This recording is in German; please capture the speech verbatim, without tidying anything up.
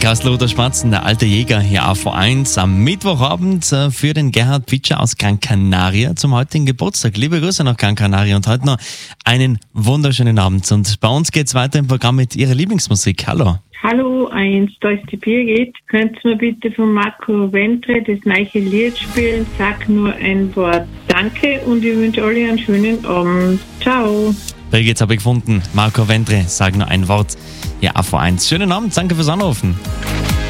Kastel-Rudolf Spatzen, der alte Jäger hier A V eins am Mittwochabend für den Gerhard Pitscher aus Gran Canaria zum heutigen Geburtstag. Liebe Grüße nach Gran Canaria und heute noch einen wunderschönen Abend. Und bei uns geht's weiter im Programm mit Ihrer Lieblingsmusik. Hallo. Hallo eins, da ist die Birgit. Könnt ihr mir bitte von Marco Ventre das neue Lied spielen? Sag nur ein Wort. Danke und ich wünsche alle einen schönen Abend. Ciao. Birgit habe ich gefunden. Marco Ventre, sag nur ein Wort. Ja, A V eins. Schönen Abend, danke fürs Anrufen.